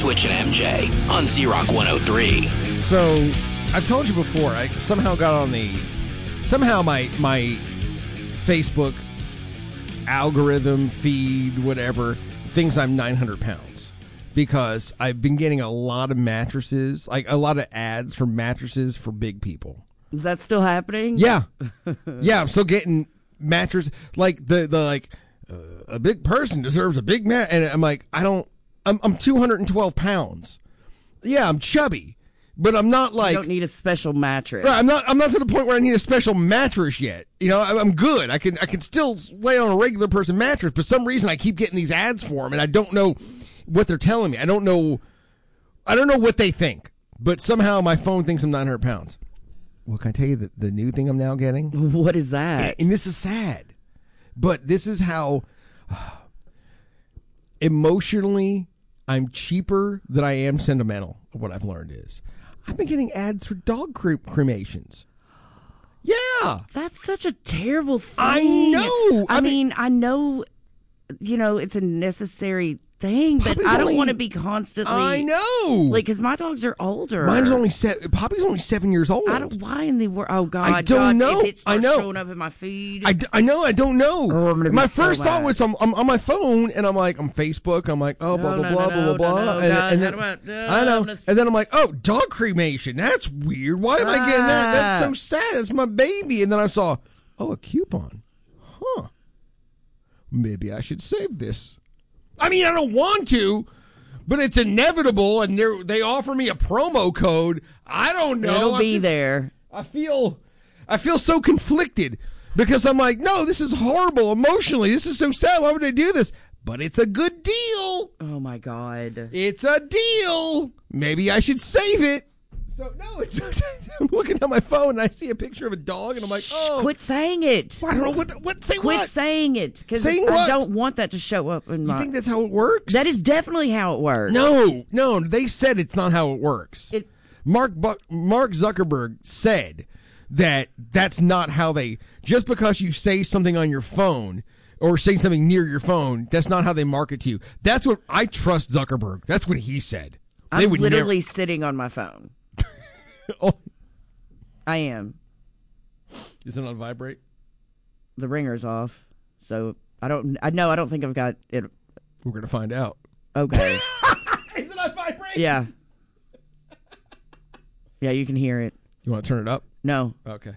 Twitch and MJ on Z-Rock 103. So, I've told you before, I somehow got on somehow my Facebook algorithm, feed, whatever, thinks I'm 900 pounds. Because I've been getting a lot of mattresses, like a lot of ads for mattresses for big people. Is that still happening? Yeah. Yeah, I'm still getting mattress, like a big person deserves a big mat. And I'm like, I'm 212 pounds. Yeah, I'm chubby. But I'm not like... You don't need a special mattress. Right, I'm not to the point where I need a special mattress yet. You know, I'm good. I can still lay on a regular person mattress, but for some reason I keep getting these ads for them, and I don't know what they're telling me. I don't know what they think, but somehow my phone thinks I'm 900 pounds. Well, can I tell you the new thing I'm now getting? What is that? And this is sad, but this is how emotionally I'm cheaper than I am sentimental. What I've learned is I've been getting ads for dog cremations. Yeah. That's such a terrible thing. I know. I mean, I know, it's a necessary thing, but I don't want to be constantly. I know. Like, because my dogs are older. Mine's only Poppy's only 7 years old. Why in the world? Oh, God. I don't know. If it starts showing up in my feed. I know. I don't know. Oh, I'm gonna be my so first thought mad. was I'm on my phone, and I'm like, I'm Facebook. I'm like, oh, blah, blah, blah, blah, blah. And then, I know. And then I'm like, oh, dog cremation. That's weird. Why am I getting that? That's so sad. That's my baby. And then I saw, a coupon. Huh. Maybe I should save this. I mean, I don't want to, but it's inevitable, and they offer me a promo code. I don't know. It'll be there. I feel so conflicted because I'm like, no, this is horrible emotionally. This is so sad. Why would I do this? But it's a good deal. Oh, my God. It's a deal. Maybe I should save it. So, no, I'm looking at my phone, and I see a picture of a dog, and I'm like, oh. Quit saying it. I don't know Quit saying it. Because I don't want that to show up in my... You think that's how it works? That is definitely how it works. No, they said it's not how it works. Mark Zuckerberg said that that's not how they... Just because you say something on your phone or say something near your phone, that's not how they market to you. That's what... I trust Zuckerberg. That's what he said. I'm literally sitting on my phone. Oh. I am. Is it on vibrate? The ringer's off, so I don't think I've got it. We're gonna find out. Okay. Is it on vibrate? Yeah. Yeah, you can hear it. You want to turn it up? No. Okay.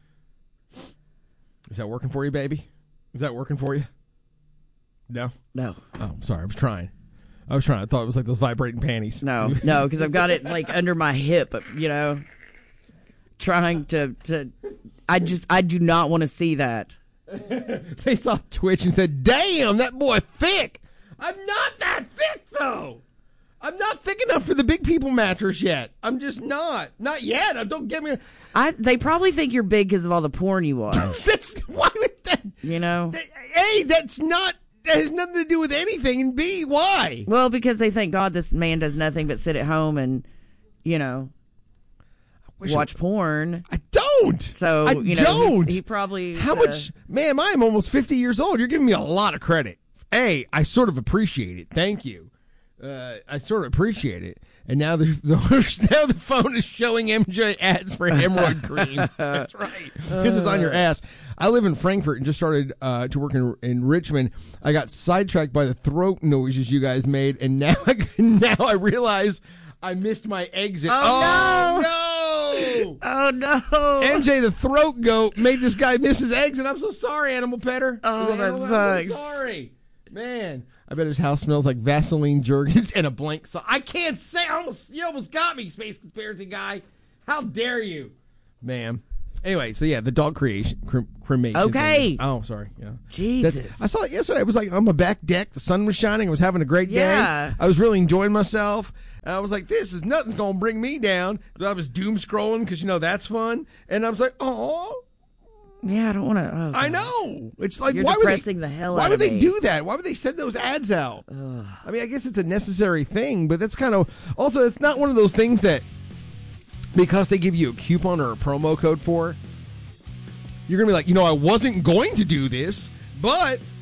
Is that working for you, baby? Is that working for you? No. No. Oh, I'm sorry. I was trying. I thought it was like those vibrating panties. No, because I've got it like under my hip, trying to. I do not want to see that. They saw Twitch and said, "Damn, that boy thick." I'm not that thick though. I'm not thick enough for the big people mattress yet. I'm just not. Not yet. Don't get me. They probably think you're big because of all the porn you watch. Why would that? A, that's not. That has nothing to do with anything, and B, why? Well, because they think, God, this man does nothing but sit at home and, watch porn. I don't. So, I don't. He probably... How much... Ma'am, I am almost 50 years old. You're giving me a lot of credit. A, I sort of appreciate it. Thank you. I sort of appreciate it. And now the phone is showing MJ ads for hemorrhoid cream. That's right. Because it's on your ass. I live in Frankfurt and just started to work in Richmond. I got sidetracked by the throat noises you guys made, and now I realize I missed my exit. Oh no! Oh no! MJ, the throat goat, made this guy miss his exit. I'm so sorry, animal petter. Oh, that sucks. I'm sorry. Man, I bet his house smells like Vaseline Jergens and a blank saw. I can't say. You almost got me, Space Conspiracy Guy. How dare you, ma'am? Anyway, so yeah, the dog cremation. Okay. Thing. Oh, sorry. Yeah. Jesus. I saw it yesterday. I was like on my back deck. The sun was shining. I was having a great day. Yeah. I was really enjoying myself. And I was like, nothing's going to bring me down. But I was doom scrolling because, that's fun. And I was like, oh. Yeah, I don't want to. I know. It's like, You're why depressing the hell out of me. Why would they do that? Why would they send those ads out? Ugh. I mean, I guess it's a necessary thing, but that's kind of... Also, it's not one of those things that because they give you a coupon or a promo code for, you're going to be like, I wasn't going to do this, but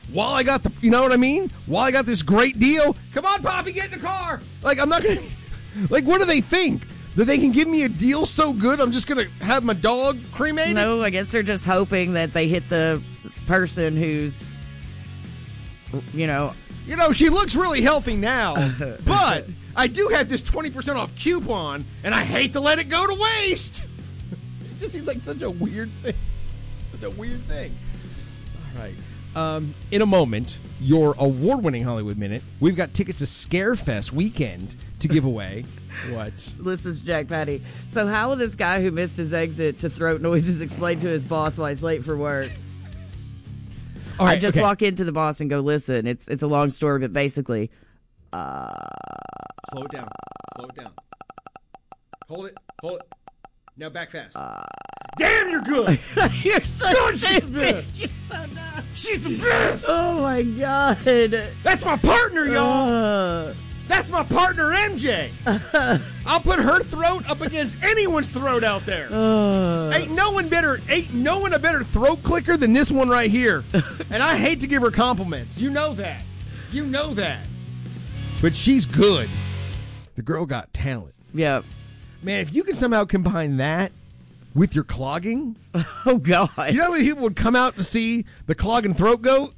while I got you know what I mean? While I got this great deal, come on, Poppy, get in the car. Like, I'm not going to, like, what do they think? That they can give me a deal so good, I'm just going to have my dog cremated? No, I guess they're just hoping that they hit the person who's, you know. You know, she looks really healthy now, but I do have this 20% off coupon, and I hate to let it go to waste. It just seems like such a weird thing. Such a weird thing. All right. In a moment, your award-winning Hollywood Minute. We've got tickets to Scarefest weekend to give away. What? Listen, Jack Patty. So how will this guy who missed his exit to throat noises explain to his boss why he's late for work? All right, I just walk into the boss and go, listen, it's a long story, but basically... Slow it down. Slow it down. Hold it. Hold it. Now back fast. Damn, you're good. You're so God, stupid. You're so dumb. She's the best. Oh, my God. That's my partner, y'all. That's my partner, MJ. I'll put her throat up against anyone's throat out there. Ain't no one a better throat clicker than this one right here. And I hate to give her compliments. You know that. You know that. But she's good. The girl got talent. Yep. Man, if you can somehow combine that with your clogging. Oh, God. You know how many people would come out to see the clogging throat goat?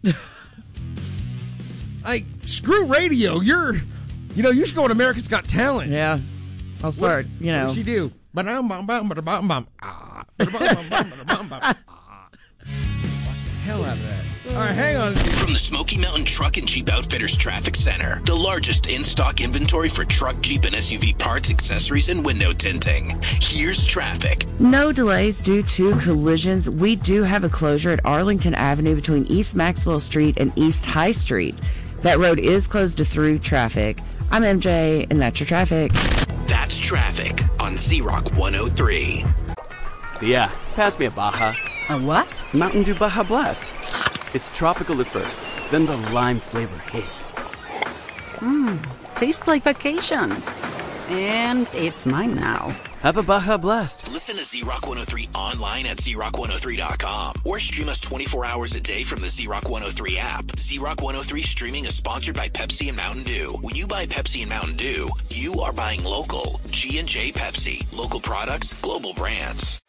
Like, screw radio. You should go on America's Got Talent. Yeah. I'll start, What does she do? Watch the hell out of that. All right, hang on. From the Smoky Mountain Truck and Jeep Outfitters Traffic Center, the largest in-stock inventory for truck, Jeep, and SUV parts, accessories, and window tinting. Here's traffic. No delays due to collisions. We do have a closure at Arlington Avenue between East Maxwell Street and East High Street. That road is closed to through traffic. I'm MJ, and that's your traffic. That's traffic on Z-Rock 103. Yeah, pass me a Baja. A what? Mountain Dew Baja Blast. It's tropical at first, then the lime flavor hits. Tastes like vacation. And it's mine now. Have a Baja Blast. Listen to Z-Rock 103 online at ZRock103.com or stream us 24 hours a day from the Z-Rock 103 app. Z-Rock 103 streaming is sponsored by Pepsi and Mountain Dew. When you buy Pepsi and Mountain Dew, you are buying local. G&J Pepsi. Local products, global brands.